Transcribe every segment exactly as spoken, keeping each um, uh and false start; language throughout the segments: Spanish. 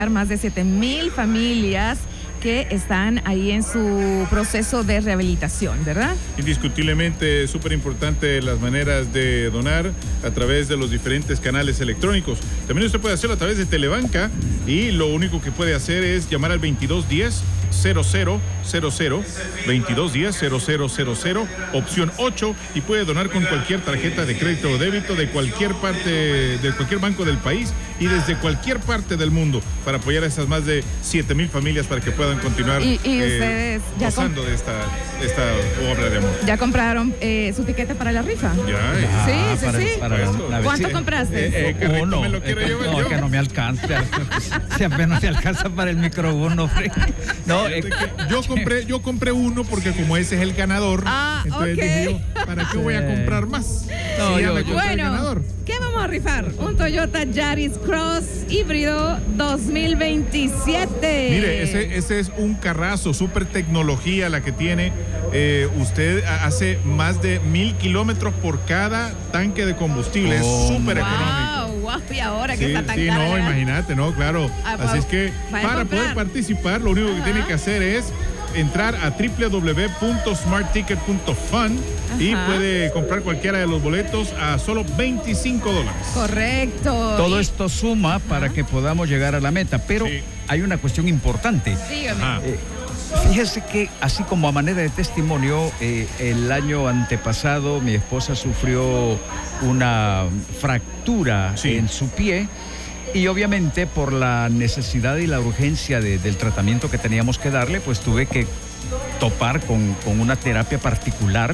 más de siete mil familias que están ahí en su proceso de rehabilitación, ¿verdad? Indiscutiblemente súper importante las maneras de donar a través de los diferentes canales electrónicos. También usted puede hacerlo a través de Telebanca y lo único que puede hacer es llamar al veintidós diez cero cero cero cero, veintidós diez cero cero cero cero, opción ocho, y puede donar con cualquier tarjeta de crédito o débito de cualquier parte, de cualquier banco del país y desde cualquier parte del mundo para apoyar a esas más de siete mil familias para que puedan continuar y, y eh, ustedes ya gozando de esta, esta obra de amor. ¿Ya compraron eh, su tiquete para la rifa? Ya, ya. Sí, sí, para, sí. Para la, ¿Cuánto sí. compraste? Eh, eh, carrito, uno. me lo quiero eh, llevar no, yo. que no me alcanza. Si apenas me alcanza para el micro uno. No, eh, yo compré, yo compré uno porque como ese es el ganador, ah, entonces okay. dije yo, ¿para qué voy a comprar más? No, si ya yo, me yo, compré el bueno, ganador. ¿qué vamos a rifar? Un Toyota Yaris Cross híbrido dos mil veintisiete. Mire, ese, ese es un carrazo, súper tecnología la que tiene. Eh, usted hace más de mil kilómetros por cada tanque de combustible. Oh, es súper wow, económico. Wow, y ahora Sí, que está tan sí, cara no, la- imagínate, no, claro. Ah, Así es que vaya a para comprar. poder participar, lo único que Ajá. tiene que hacer es entrar a doble u doble u doble u punto smart ticket punto fun y Ajá. puede comprar cualquiera de los boletos a solo veinticinco dólares. Correcto. todo Y- esto suma para que podamos llegar a la meta, pero Sí. hay una cuestión importante. Dígame. Ajá. Eh, Fíjese que, así como a manera de testimonio, eh, el año antepasado mi esposa sufrió una fractura Sí. en su pie y obviamente por la necesidad y la urgencia de- del tratamiento que teníamos que darle, pues tuve que topar con, con una terapia particular.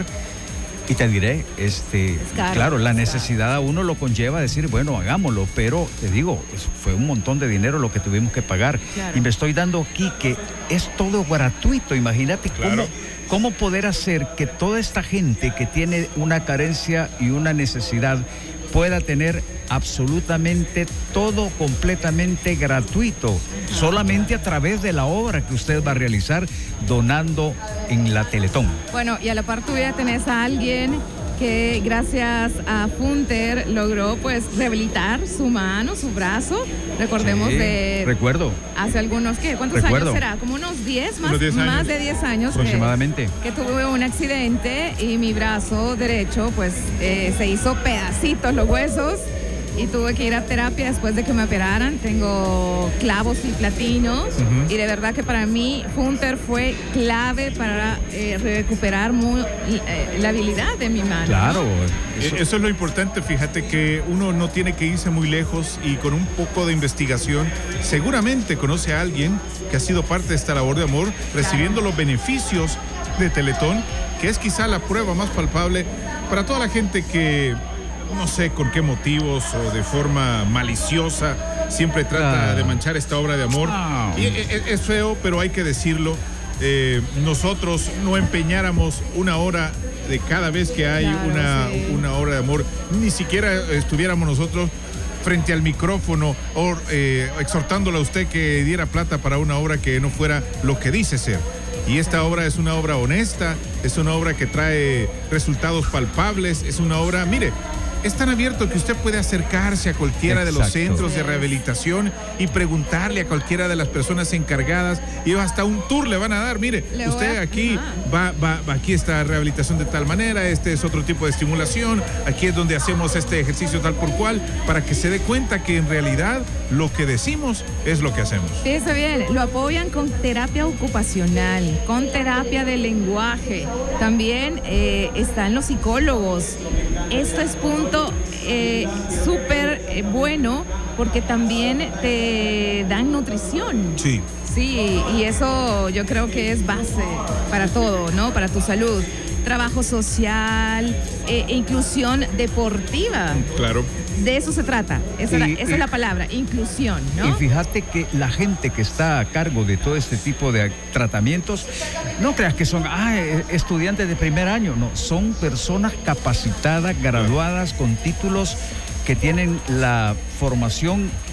Y te diré, este, caro, claro, la es necesidad a uno lo conlleva a decir, bueno, hagámoslo, pero te digo, es- fue un montón de dinero lo que tuvimos que pagar. Claro. Y me estoy dando aquí que es todo gratuito. Imagínate Claro. cómo, cómo poder hacer que toda esta gente que tiene una carencia y una necesidad pueda tener absolutamente todo completamente gratuito, solamente a través de la obra que usted va a realizar donando en la Teletón. Bueno, y a la par tuya tenés a alguien que gracias a Funter logró pues rehabilitar su mano, su brazo. Recordemos Sí, de recuerdo. hace algunos, ¿qué? ¿Cuántos Recuerdo. años será? Como unos diez, más, Unos diez más años. de diez años. que- Aproximadamente. Que, tuve un accidente y mi brazo derecho pues eh, se hizo pedacitos los huesos y tuve que ir a terapia después de que me operaran. Tengo clavos y platinos Ujú. y de verdad que para mí Funter fue clave para eh, recuperar mu- eh, la habilidad de mi mano. Claro. Eh, Eso- Eso es lo importante, fíjate que uno no tiene que irse muy lejos y con un poco de investigación seguramente conoce a alguien que ha sido parte de esta labor de amor, recibiendo los beneficios de Teletón, que es quizá la prueba más palpable para toda la gente que no sé con qué motivos o de forma maliciosa siempre trata Ah. de manchar esta obra de amor. Ah. Y es, es- es feo, pero hay que decirlo. Eh, nosotros no empeñáramos una hora de cada vez que hay Claro, una, sí. una obra de amor, ni siquiera estuviéramos nosotros frente al micrófono o eh, exhortándole a usted que diera plata para una obra que no fuera lo que dice ser. Y esta obra es una obra honesta, es una obra que trae resultados palpables, es una obra, mire, es tan abierto que usted puede acercarse a cualquiera de los Exacto. centros de rehabilitación y preguntarle a cualquiera de las personas encargadas y hasta un tour le van a dar. Mire, Le voy usted a- aquí Ajá. va, va, va, aquí está rehabilitación de tal manera, este es otro tipo de estimulación, aquí es donde hacemos este ejercicio tal por cual, para que se dé cuenta que en realidad lo que decimos es lo que hacemos. Fíjese bien, lo apoyan con terapia ocupacional, con terapia de lenguaje. También eh, están los psicólogos. Esto es punto eh, súper eh, bueno porque también te dan nutrición. Sí. Sí, y eso yo creo que es base para todo, ¿no? Para tu salud. Trabajo social, eh, e inclusión deportiva. Claro. De eso se trata. Esa, Y- es, la, esa y- es la palabra, inclusión, Y ¿no? fíjate que la gente que está a cargo de todo este tipo de tratamientos, no creas que son ah, eh, estudiantes de primer año, no, son personas capacitadas, graduadas, con títulos que tienen la formación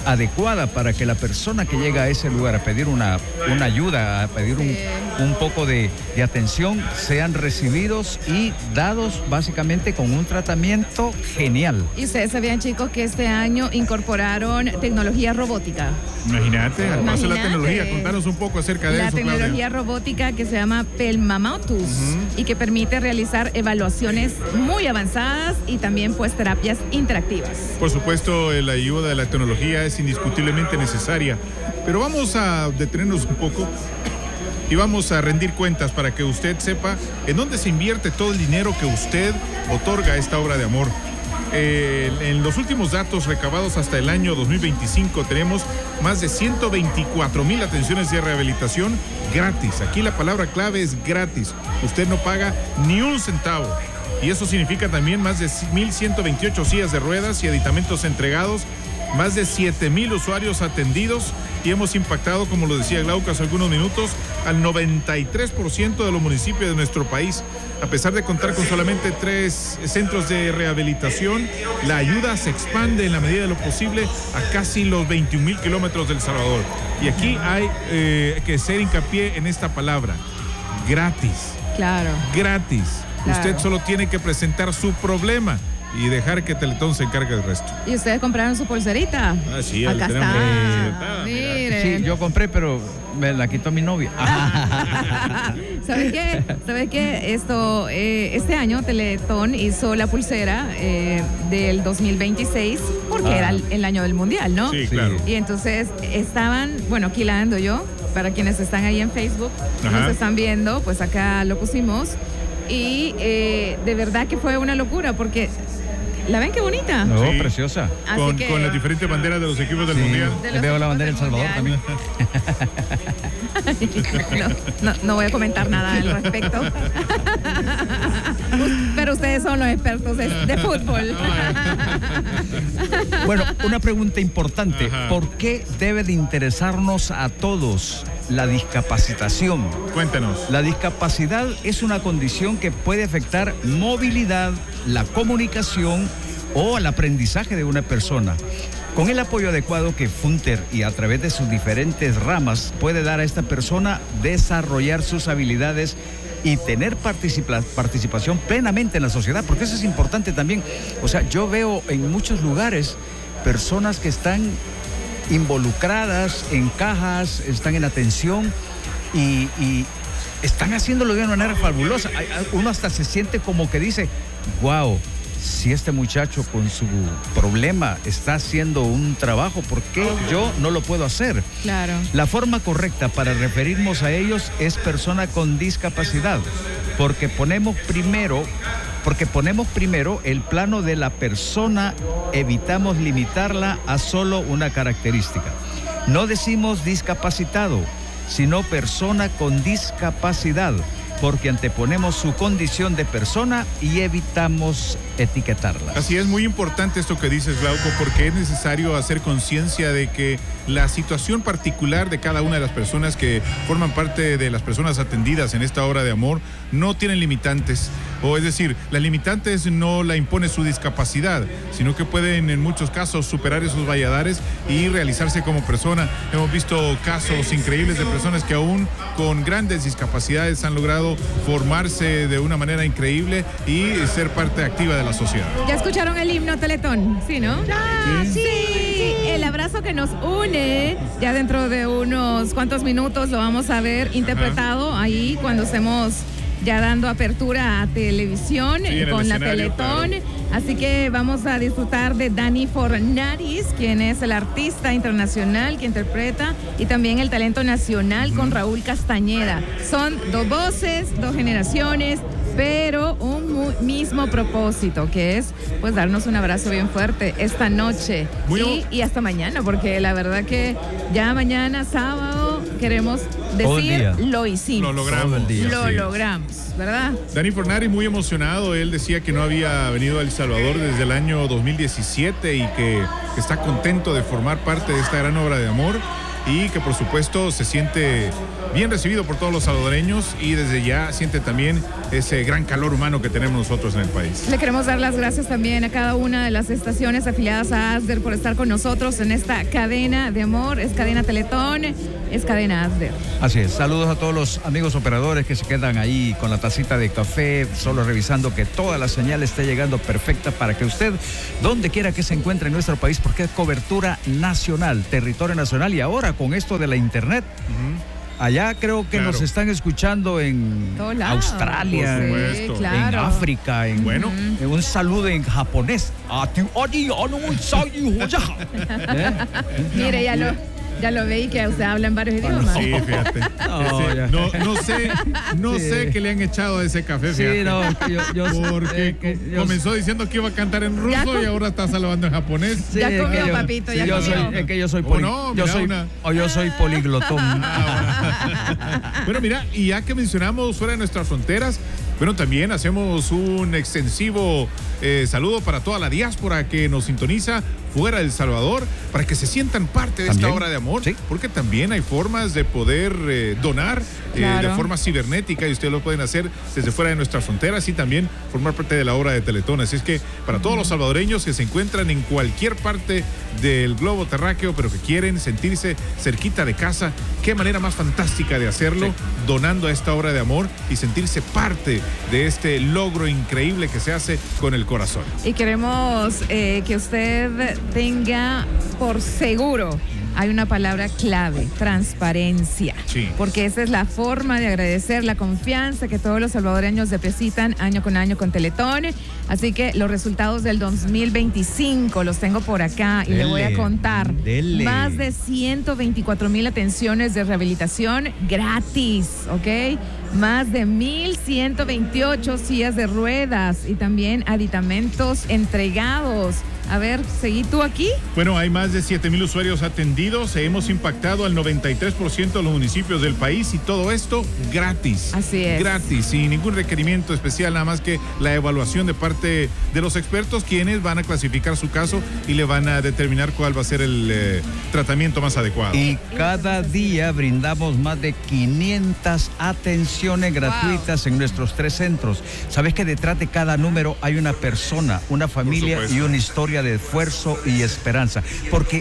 adecuada para que la persona que llega a ese lugar a pedir una, una ayuda, a pedir un, un poco de, de atención, sean recibidos y dados básicamente con un tratamiento genial. Y ustedes sabían, chicos, que este año incorporaron tecnología robótica. Imagínate, al paso de la Imagínate. tecnología, contanos un poco acerca de La eso, tecnología Claudia. robótica que se llama Pelmamotus Ujú. y que permite realizar evaluaciones muy avanzadas y también pues terapias interactivas. Por supuesto, la ayuda de la tecnología es indiscutiblemente necesaria, pero vamos a detenernos un poco y vamos a rendir cuentas para que usted sepa en dónde se invierte todo el dinero que usted otorga a esta obra de amor. Eh, en los últimos datos recabados hasta el año dos mil veinticinco tenemos más de ciento veinticuatro mil atenciones de rehabilitación gratis. Aquí la palabra clave es gratis. Usted no paga ni un centavo. Y eso significa también más de mil ciento veintiocho sillas de ruedas y aditamentos entregados, más de siete mil usuarios atendidos y hemos impactado, como lo decía Glauco hace algunos minutos, al noventa y tres por ciento de los municipios de nuestro país. A pesar de contar con solamente tres centros de rehabilitación, la ayuda se expande en la medida de lo posible a casi los veintiún mil kilómetros del Salvador. Y aquí hay eh, que hacer hincapié en esta palabra, gratis. Claro. Gratis. Claro. Usted solo tiene que presentar su problema y dejar que Teletón se encargue del resto. ¿Y ustedes compraron su pulserita? Ah, sí, Acá ahí tenemos. está. Eh, Mire. Sí, yo compré, pero me la quitó mi novia. ¿Sabes qué? ¿Sabes qué? Esto, eh, este año Teletón hizo la pulsera eh, del dos mil veintiséis porque Ah. era el, el año del Mundial, ¿no? Sí, Sí. claro. Y entonces estaban, bueno, aquí la ando yo, para quienes están ahí en Facebook, Ajá. nos están viendo, pues acá lo pusimos. Y eh, de verdad que fue una locura porque, ¿la ven qué bonita? No, Sí. preciosa. Así Con, que- con las diferentes banderas de los equipos del Sí. Mundial. De Ahí los veo la equipos bandera del del Salvador también. Mundial. No, no, no voy a comentar nada al respecto. Pero ustedes son los expertos de, de fútbol. Bueno, una pregunta importante. Ajá. ¿Por qué debe de interesarnos a todos la discapacitación? Cuéntanos. La discapacidad es una condición que puede afectar movilidad, la comunicación o el aprendizaje de una persona. Con el apoyo adecuado que Funter y a través de sus diferentes ramas puede dar a esta persona, desarrollar sus habilidades y tener participa- participación plenamente en la sociedad, porque eso es importante también. O sea, yo veo en muchos lugares personas que están involucradas en cajas, están en atención y, y están haciéndolo de una manera fabulosa. Hay- hay- Uno hasta se siente como que dice, wow, si este muchacho con su problema está haciendo un trabajo, ¿por qué yo no lo puedo hacer? Claro. La forma correcta para referirnos a ellos es persona con discapacidad, porque ponemos primero, porque ponemos primero el plano de la persona, evitamos limitarla a solo una característica. No decimos discapacitado, sino persona con discapacidad, porque anteponemos su condición de persona y evitamos etiquetarla. Así es, muy importante esto que dices, Glauco, porque es necesario hacer conciencia de que la situación particular de cada una de las personas que forman parte de las personas atendidas en esta obra de amor no tienen limitantes. O es decir, las limitantes no la impone su discapacidad, sino que pueden en muchos casos superar esos valladares y realizarse como persona. Hemos visto casos increíbles de personas que aún con grandes discapacidades han logrado formarse de una manera increíble y ser parte activa de la sociedad. ¿Ya escucharon el himno Teletón? Sí, ¿no? Sí. Sí. El abrazo que nos une, ya dentro de unos cuantos minutos lo vamos a ver interpretado ahí cuando estemos ya dando apertura a televisión Sí, en el con la escenario, Teletón. claro. Así que vamos a disfrutar de Dani Fornaris, quien es el artista internacional que interpreta, y también el talento nacional con Raúl Castañeda. Son dos voces, dos generaciones, pero un mu- mismo propósito, que es pues darnos un abrazo bien fuerte esta noche Muy y, o- y hasta mañana, porque la verdad que ya mañana sábado queremos Todo el decir día. lo hicimos. Lo logramos. Todo el día, Lo sí. logramos, ¿verdad? Dani Fornari muy emocionado, él decía que no había venido a El Salvador desde el año dos mil diecisiete y que está contento de formar parte de esta gran obra de amor y que por supuesto se siente bien recibido por todos los salvadoreños y desde ya siente también ese gran calor humano que tenemos nosotros en el país. Le queremos dar las gracias también a cada una de las estaciones afiliadas a ASDER por estar con nosotros en esta cadena de amor. Es cadena Teletón, es cadena ASDER. Así es, saludos a todos los amigos operadores que se quedan ahí con la tacita de café, solo revisando que toda la señal esté llegando perfecta para que usted, donde quiera que se encuentre en nuestro país, porque es cobertura nacional, territorio nacional, y ahora con esto de la internet, uh-huh. Allá creo que claro. nos están escuchando en Australia, sí, claro. en África, en, bueno. en un saludo en japonés. Mire, ya lo... Ya lo veí que usted habla en varios idiomas. Sí, fíjate. No, ese, no, no sé, no sí. sé qué le han echado a ese café, fíjate. Sí, no, yo, yo Porque eh, yo, comenzó diciendo que iba a cantar en ruso y ahora está saludando en japonés. Sí, ya comió, yo, papito, sí, ya yo comió. Soy, es que yo soy poli, no, yo soy, una... o yo soy poliglotón. Ah, bueno, mira, y ya que mencionamos fuera de nuestras fronteras, bueno, también hacemos un extensivo eh, saludo para toda la diáspora que nos sintoniza fuera de El Salvador, para que se sientan parte de ¿También? esta obra de amor, ¿Sí? porque también hay formas de poder eh, donar claro. eh, de forma cibernética y ustedes lo pueden hacer desde fuera de nuestras fronteras y también formar parte de la obra de Teletón. Así es que para todos los salvadoreños que se encuentran en cualquier parte del globo terráqueo, pero que quieren sentirse cerquita de casa, qué manera más fantástica de hacerlo, sí. donando a esta obra de amor y sentirse parte de este logro increíble que se hace con el corazón. Y queremos eh, que usted tenga por seguro, hay una palabra clave, transparencia. Sí. Porque esa es la forma de agradecer la confianza que todos los salvadoreños depositan año con año con Teletón. Así que los resultados del dos mil veinticinco los tengo por acá y dele, le voy a contar. Dele. Más de ciento veinticuatro mil atenciones de rehabilitación gratis, ¿ok? Más de mil ciento veintiocho sillas de ruedas y también aditamentos entregados. A ver, ¿seguí tú aquí? Bueno, hay más de siete mil usuarios atendidos. Hemos impactado al noventa y tres por ciento de los municipios del país y todo esto gratis. Así es. Gratis, sin ningún requerimiento especial, nada más que la evaluación de parte de los expertos, quienes van a clasificar su caso y le van a determinar cuál va a ser el eh, tratamiento más adecuado. Y cada día brindamos más de quinientas atenciones gratuitas wow. en nuestros tres centros. ¿Sabes que detrás de cada número hay una persona, una familia y una historia de esfuerzo y esperanza? Porque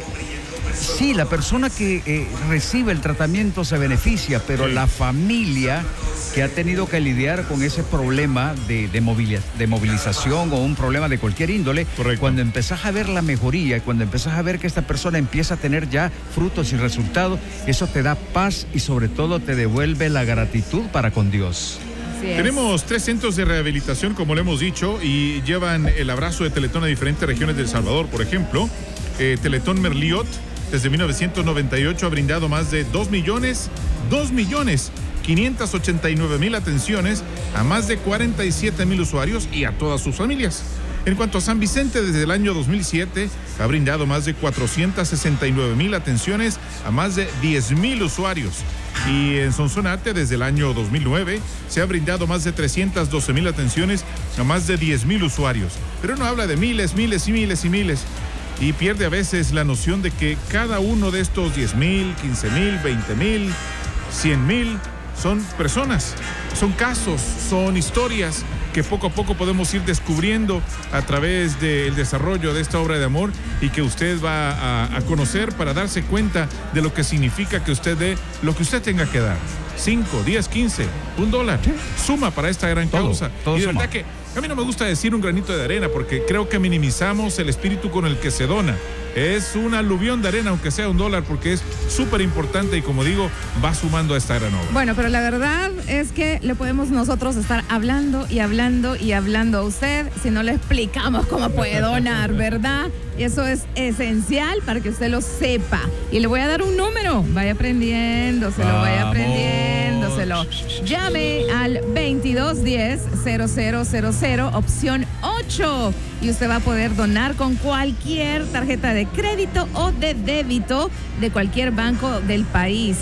sí, la persona que eh, recibe el tratamiento se beneficia, pero sí. la familia que ha tenido que lidiar con ese problema de, de, moviliz de movilización o un problema de cualquier índole, Correcto. cuando empezás a ver la mejoría, cuando empezás a ver que esta persona empieza a tener ya frutos y resultados, eso te da paz y sobre todo te devuelve la gratitud para con Dios. Tenemos tres centros de rehabilitación, como le hemos dicho, y llevan el abrazo de Teletón a diferentes regiones de El Salvador. Por ejemplo, eh, Teletón Merliot, desde mil novecientos noventa y ocho, ha brindado más de dos millones, dos millones, quinientas ochenta y nueve mil atenciones a más de cuarenta y siete mil usuarios y a todas sus familias. En cuanto a San Vicente, desde el año dos mil siete, ha brindado más de cuatrocientas sesenta y nueve mil atenciones a más de diez mil usuarios. Y en Sonsonate, desde el año dos mil nueve, se ha brindado más de trescientas doce mil atenciones a más de diez mil usuarios. Pero uno habla de miles, miles y miles y miles. Y pierde a veces la noción de que cada uno de estos diez mil, quince mil, veinte mil, cien mil son personas, son casos, son historias que poco a poco podemos ir descubriendo a través del desarrollo de esta obra de amor y que usted va a, a conocer para darse cuenta de lo que significa que usted dé lo que usted tenga que dar. cinco, diez, quince, un dólar. Suma para esta gran todo, causa. Todo y de suma. verdad que a mí no me gusta decir un granito de arena porque creo que minimizamos el espíritu con el que se dona. Es un aluvión de arena, aunque sea un dólar, porque es súper importante y, como digo, va sumando a esta gran obra. Bueno, pero la verdad es que le podemos nosotros estar hablando y hablando y hablando a usted si no le explicamos cómo puede donar, ¿verdad? Y eso es esencial para que usted lo sepa. Y le voy a dar un número. Vaya aprendiéndoselo, Vamos. vaya aprendiéndoselo. Llame al veintidós diez cero cero cero cero, opción ocho. Y usted va a poder donar con cualquier tarjeta de crédito o de débito de cualquier banco del país.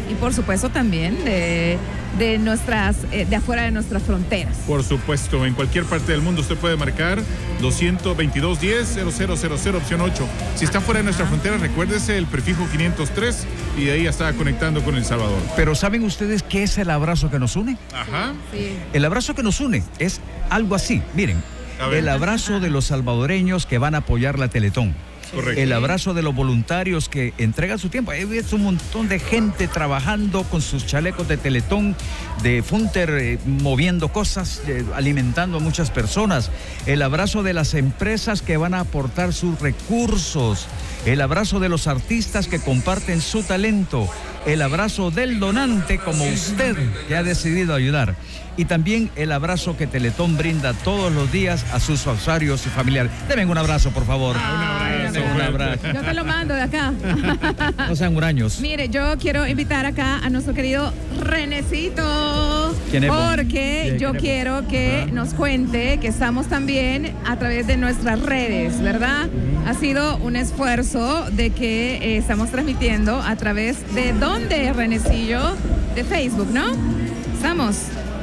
y por supuesto también de, de nuestras, eh, de afuera de nuestras fronteras. Por supuesto, en cualquier parte del mundo usted puede marcar doscientos veintidós diez cero cero cero cero opción ocho. Si está fuera de nuestra frontera, recuérdese el prefijo quinientos tres y de ahí ya está conectando con El Salvador. Pero ¿saben ustedes qué es el abrazo que nos une? Ajá. Sí. El abrazo que nos une es algo así, miren, el abrazo de los salvadoreños que van a apoyar la Teletón. Correcto. El abrazo de los voluntarios que entregan su tiempo. Es un montón de gente trabajando con sus chalecos de Teletón, de Funter, eh, moviendo cosas, eh, alimentando a muchas personas. El abrazo de las empresas que van a aportar sus recursos. El abrazo de los artistas que comparten su talento. El abrazo del donante como usted que ha decidido ayudar. Y también el abrazo que Teletón brinda todos los días a sus usuarios y familiares. Denme un abrazo, por favor. Ay, un abrazo. Un abrazo. Yo te lo mando de acá. No sean huraños. Mire, yo quiero invitar acá a nuestro querido Renecito. ¿Quién es? Porque yo quiero que nos cuente que estamos también a través de nuestras redes, ¿verdad? Ha sido un esfuerzo de que eh, estamos transmitiendo a través de ¿dónde, Renecillo? De Facebook, ¿no? Estamos.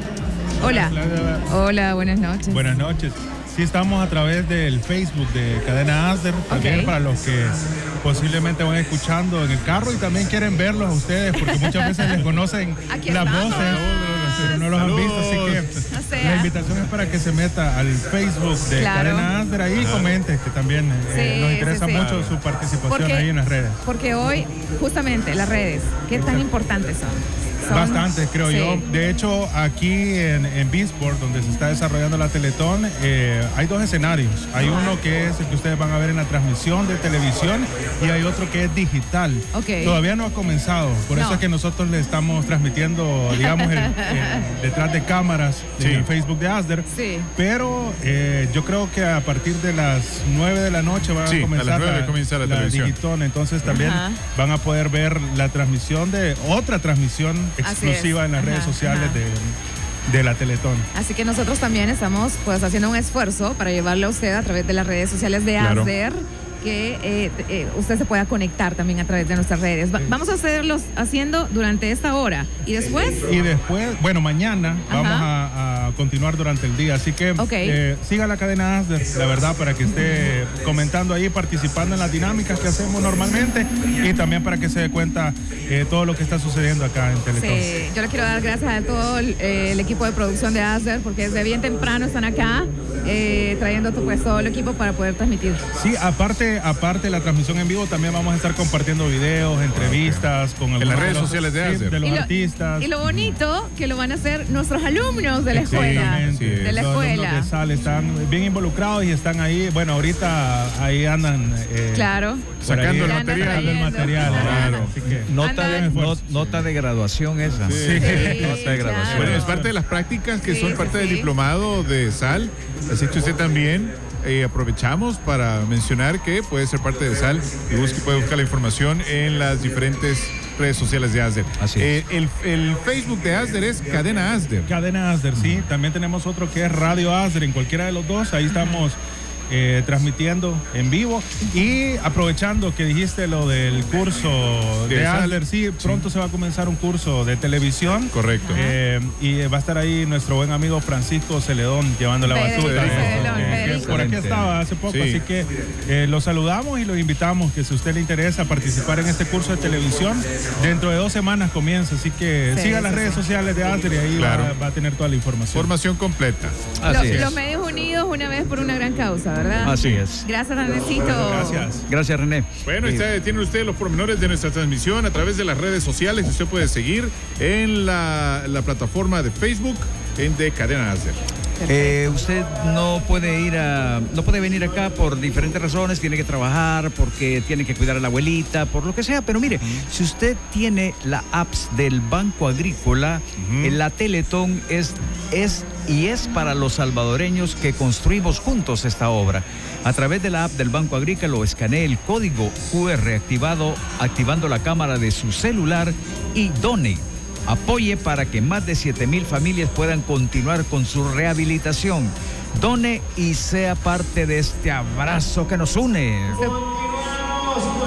Hola. Hola, buenas noches. Buenas noches. Sí, estamos a través del Facebook de Cadena Asder, también Okay. para los que posiblemente van escuchando en el carro y también quieren verlos a ustedes, porque muchas veces les conocen Aquí las estamos. voces, pero no los han visto, así que O sea. la invitación es para que se meta al Facebook de Claro. Cadena Asder ahí y comente, que también eh, Sí, nos interesa sí, sí. mucho su participación Porque- ahí en las redes. Porque hoy, justamente, las redes, ¿qué tan importantes son? Son- Bastante, creo sí. yo. De hecho, aquí en, en Beasport, donde se está desarrollando la Teletón, eh, hay dos escenarios. Hay uno que es el que ustedes van a ver en la transmisión de televisión y hay otro que es digital. Ok. Todavía no ha comenzado, por No. eso es que nosotros le estamos transmitiendo, digamos, el- el detrás de cámaras Sí. en el Facebook de Asder. Sí. Pero eh, yo creo que a partir de las nueve de la noche van Sí, a a comenzar las nueve la, comienza la la televisión. digitón. Entonces también Ajá. van a poder ver la transmisión de otra transmisión exclusiva es. en las Ajá, redes sociales ajá. de, de la Teletón. Así que nosotros también estamos pues haciendo un esfuerzo para llevarle a usted a través de las redes sociales de Claro. Asder, que eh, eh, usted se pueda conectar también a través de nuestras redes. Va- vamos a hacerlos haciendo durante esta hora y después. Y después, bueno, mañana Ajá. vamos a, a continuar durante el día. Así que Ok. eh, siga la cadena Asder, la verdad, para que esté comentando ahí, participando en las dinámicas que hacemos normalmente y también para que se dé cuenta eh, todo lo que está sucediendo acá en Teletón. Sí, yo le quiero dar gracias a todo el, eh, el equipo de producción de Asder porque desde bien temprano están acá eh, trayendo pues, todo el equipo para poder transmitir. Sí, aparte, aparte de la transmisión en vivo, también vamos a estar compartiendo videos, entrevistas con algunos las redes de los- sociales de sí, Asder. de los Y lo- artistas. Y lo bonito que lo van a hacer nuestros alumnos de la escuela. Exactamente. De la Los alumnos escuela. de SAL están bien involucrados y están ahí. Bueno, ahorita ahí andan. eh, Claro. por Sacando ahí, el material. sacando el material. Claro. Así que. Nota de, Andan- no- nota de graduación esa. Sí. Sí, Nota de graduación. claro. Bueno, es parte de las prácticas que Sí, son sí, parte del sí. diplomado de S A L. Así que usted también eh, aprovechamos para mencionar que puede ser parte de S A L y busque, puede buscar la información en las diferentes redes sociales de Asder. Así es. Eh, el, el Facebook de Asder es Cadena Asder. Cadena Asder, sí. También tenemos otro que es Radio Asder, en cualquiera de los dos. Ahí estamos eh, transmitiendo en vivo. Y aprovechando que dijiste lo del curso ¿De de SAL? Asder, sí, pronto se va a comenzar un curso de televisión. Correcto. Eh, y va a estar ahí nuestro buen amigo Francisco Celedón llevando la Federico batuta. Celedón, Eh, que Federico. por aquí estaba hace poco, Sí. así que eh, los saludamos y los invitamos que si a usted le interesa participar en este curso de televisión, dentro de dos semanas comienza, así que Sí, siga las sí, redes sí. sociales de Asder y ahí Claro. va, va a tener toda la información. Formación completa. Lo- Así es. los medios unidos una vez por una gran causa, ¿verdad? Así es. Gracias, Andresito. Gracias. Gracias, René. Bueno, Eh, está- tienen ustedes los pormenores de nuestra transmisión a través de las redes sociales que usted puede seguir en la, la plataforma de Facebook en de Cadena Asder. Eh, usted no puede ir a, no puede venir acá por diferentes razones, tiene que trabajar, porque tiene que cuidar a la abuelita, por lo que sea, pero mire, si usted tiene la apps del Banco Agrícola, eh, la Teletón es, es y es para los salvadoreños que construimos juntos esta obra. A través de la app del Banco Agrícola lo escanee el código cu erre activado, activando la cámara de su celular y done. Apoye para que más de siete mil familias puedan continuar con su rehabilitación. Done y sea parte de este abrazo que nos une. Se-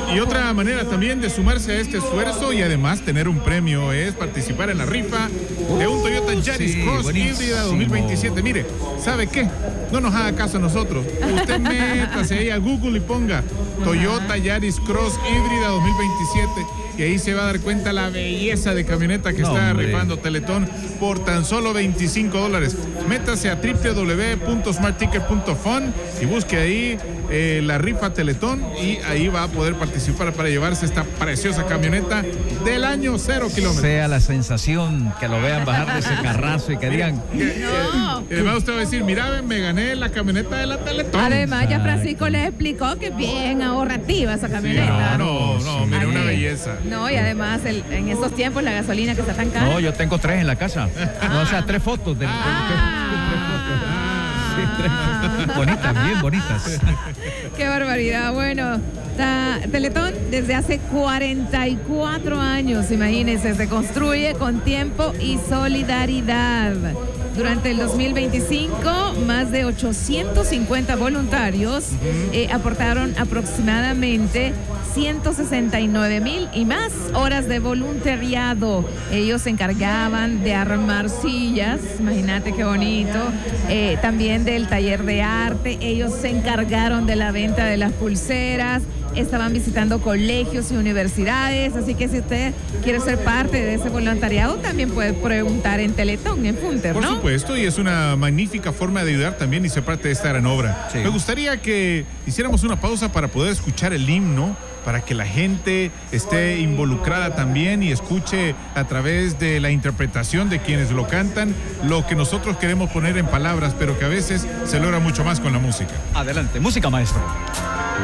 Y otra manera también de sumarse a este esfuerzo y además tener un premio es participar en la rifa de un Toyota Yaris sí, Cross buenísimo. híbrida dos mil veintisiete. Mire, ¿sabe qué? No nos haga caso a nosotros. Usted métase ahí a Google y ponga Toyota Yaris Cross híbrida dos mil veintisiete y ahí se va a dar cuenta la belleza de camioneta que No, está hombre. rifando Teletón por tan solo veinticinco dólares. Métase a doble u doble u doble u punto smart ticket punto fun y busque ahí eh, la rifa Teletón y ahí va a poder participar para llevarse esta preciosa camioneta del año cero kilómetros. Sea la sensación que lo vean bajar de ese carrazo y que digan, No. Y además usted va a decir, mira, me gané la camioneta de la Teletón. Además, ya Exacto. Francisco les explicó que es bien ahorrativa esa Sí, camioneta. no, no, no, mira, una Ay, belleza. No, y además el- en estos tiempos la gasolina que está tan cara. no, yo tengo tres en la casa. No, o sea, tres fotos. Del, Ah. Sí, tres fotos. Bonitas, bien bonitas. Qué barbaridad. Bueno, ta- Teletón desde hace cuarenta y cuatro años, imagínense, se construye con tiempo y solidaridad. Durante el dos mil veinticinco, más de ochocientos cincuenta voluntarios eh, aportaron aproximadamente ciento sesenta y nueve mil y más horas de voluntariado. Ellos se encargaban de armar sillas, imagínate qué bonito, eh, también del taller de arte. Ellos se encargaron de la venta de las pulseras, estaban visitando colegios y universidades, así que si usted quiere ser parte de ese voluntariado, también puede preguntar en Teletón, en Funter, Por ¿no? supuesto, y es una magnífica forma de ayudar también y ser parte de esta gran obra. Sí. Me gustaría que hiciéramos una pausa para poder escuchar el himno, para que la gente esté involucrada también y escuche a través de la interpretación de quienes lo cantan lo que nosotros queremos poner en palabras, pero que a veces se logra mucho más con la música. Adelante, música, maestro.